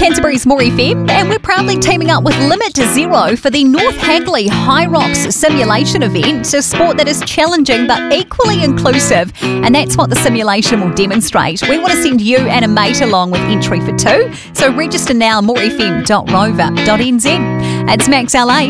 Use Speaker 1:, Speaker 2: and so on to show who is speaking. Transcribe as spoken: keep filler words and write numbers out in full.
Speaker 1: Canterbury's More F M, and we're proudly teaming up with Limit to Zero for the North Hagley High Rocks simulation event, a sport that is challenging but equally inclusive, and that's what the simulation will demonstrate. We want to send you and a mate along with entry for two, so register now more f m dot rover dot n z. It's Max L A.